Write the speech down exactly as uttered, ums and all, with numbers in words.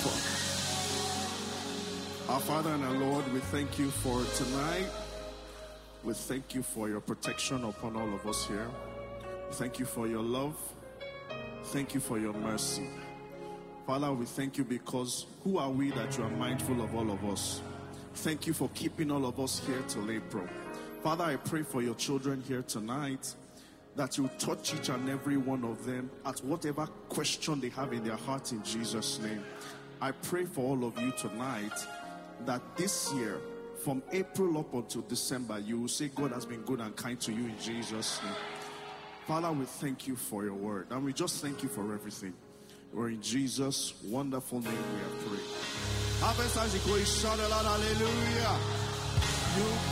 Our Father and our Lord, we thank you for tonight. We thank you for your protection upon all of us here. Thank you for your love. Thank you for your mercy. Father, we thank you because who are we that you are mindful of all of us? Thank you for keeping all of us here till April. Father, I pray for your children here tonight that you touch each and every one of them at whatever question they have in their heart in Jesus' name. I pray for all of you tonight that this year, from April up until December, you will say God has been good and kind to you in Jesus' name. Father, we thank you for your word, and we just thank you for everything. We're in Jesus' wonderful name we have prayed. Hallelujah.